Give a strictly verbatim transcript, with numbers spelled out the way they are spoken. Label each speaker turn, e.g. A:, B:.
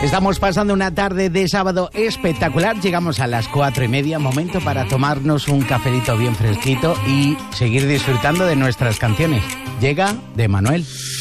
A: Estamos pasando una tarde de sábado espectacular. Llegamos a las cuatro y media, momento para tomarnos un cafelito bien fresquito y seguir disfrutando de nuestras canciones. Llega de Manuel.